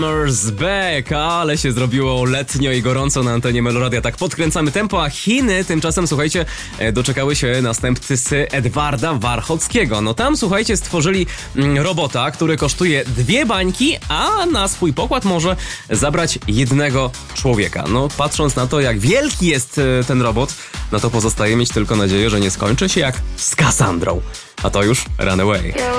Summer's Back, ale się zrobiło letnio i gorąco na antenie Meloradia. Tak podkręcamy tempo, a Chiny tymczasem, słuchajcie, doczekały się następcy Edwarda Warchockiego. No tam, słuchajcie, stworzyli robota, który kosztuje 2 bańki, a na swój pokład może zabrać 1 człowieka. No patrząc na to, jak wielki jest ten robot, no to pozostaje mieć tylko nadzieję, że nie skończy się jak z Cassandrą. A to już Runaway.